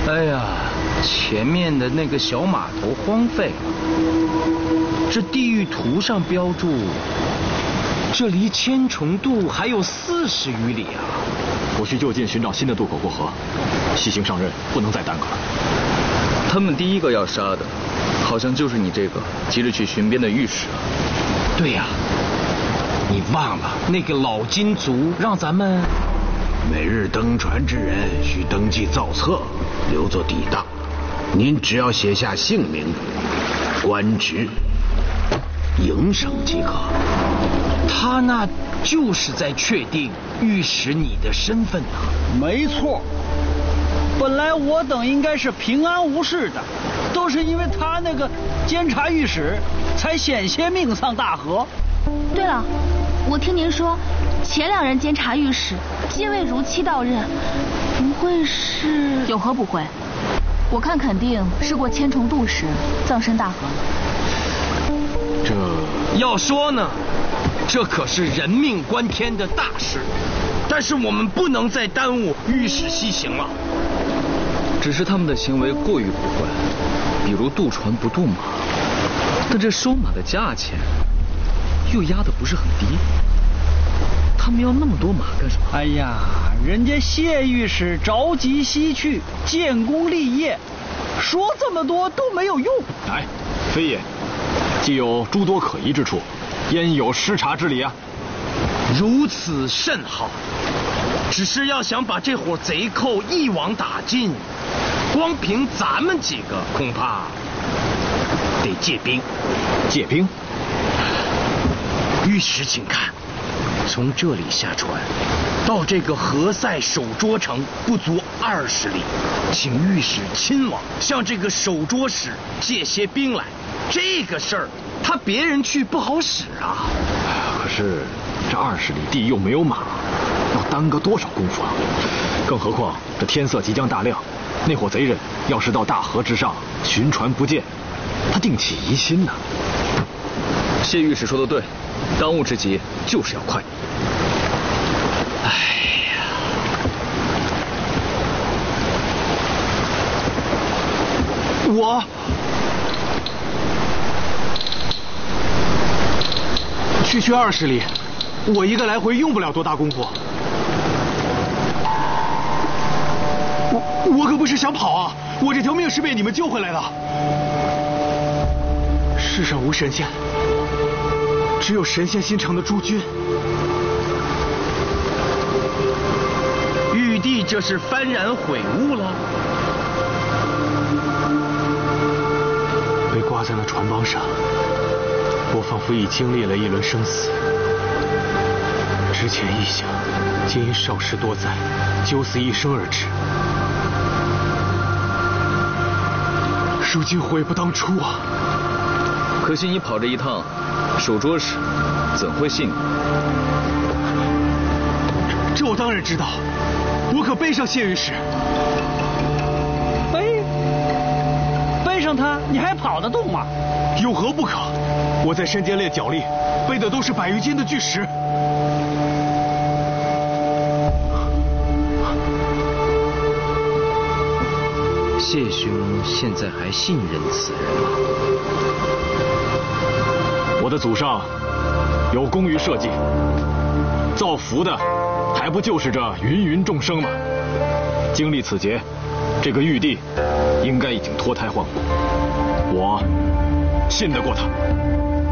哎呀，前面的那个小码头荒废了，这地域图上标注，这离千重渡还有40余里啊！ 我需就近寻找新的渡口过河，西行上任不能再耽搁了。 他们第一个要杀的，好像就是你这个急着去巡边的御史啊。 对呀，你忘了那个老金族让咱们每日登船之人需登记造册，留作抵当。您只要写下姓名、官职、营生即可。 他那就是在确定御史你的身份啊。 没错，本来我等应该是平安无事的，都是因为他那个监察御史才险些命丧大河。 对了，我听您说前2任监察御史皆未如期到任，不会是？ 有何不会？我看肯定是过千重渡时葬身大河。 这要说呢，这可是人命关天的大事，但是我们不能再耽误御史西行了。 只是他们的行为过于不讳，比如渡船不渡马，但这收马的价钱又压得不是很低。他们要那么多马干什么？ 哎呀，人家谢御史着急西去建功立业，说这么多都没有用。 哎，非也，既有诸多可疑之处，焉有失察之理啊？ 如此甚好，只是要想把这伙贼寇一网打尽，光凭咱们几个恐怕得借兵。 借兵？ 御史请看，从这里下船到这个何塞守捉城不足20里，请御史亲往向这个守捉使借些兵来。这个事儿他别人去不好使啊。 可是这20里地又没有马，要耽搁多少功夫啊？更何况这天色即将大亮，那伙贼人要是到大河之上寻船不见，他定起疑心呢。 谢御史说的对，当务之急就是要快。 哎呀，我区区20里，我一个来回用不了多大功夫。我可不是想跑啊，我这条命是被你们救回来的。世上无神仙，只有神仙心肠的诸君。 玉帝这是幡然悔悟了， 被挂在那船帮上，我仿佛已经历了一轮生死。之前一想，皆因少时多灾，九死一生而至。如今悔不当初啊！ 可惜你跑这一趟，守捉使怎会信你？ 这我当然知道，我可背上谢御史。 背上他，你还跑得动吗？ 有何不可？我在山间练脚力，背的都是100余斤的巨石。 谢兄现在还信任此人吗？ 我的祖上有功于社稷，造福的还不就是这芸芸众生吗？经历此劫，这个玉帝应该已经脱胎换骨，我信得过他。